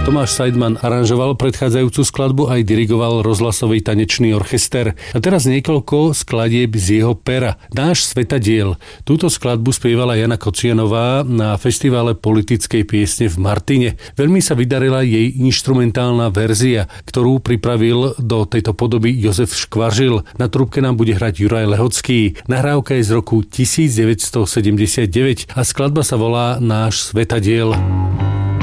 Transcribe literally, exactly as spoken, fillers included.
Tomáš Seidman aranžoval predchádzajúcu skladbu aj dirigoval rozhlasový tanečný orchester. A teraz niekoľko skladieb z jeho pera. Náš svetadiel. Túto skladbu spievala Jana Kocianová na festivale politickej piesne v Martine. Veľmi sa vydarila jej inštrumentálna verzia, ktorú pripravil do tejto podoby Jozef Škvařil. Na trúbke nám bude hrať Juraj Lehocký. Nahrávka je z roku devätnásťsedemdesiatdeväť a skladba sa volá Náš svetadiel.